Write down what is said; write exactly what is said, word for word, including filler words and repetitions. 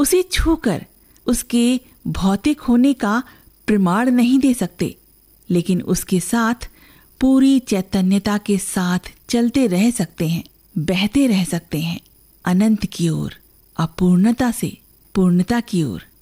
उसे छूकर उसके भौतिक होने का प्रमाण नहीं दे सकते, लेकिन उसके साथ पूरी चैतन्यता के साथ चलते रह सकते हैं, बहते रह सकते हैं, अनंत की ओर, अपूर्णता से पूर्णता की ओर।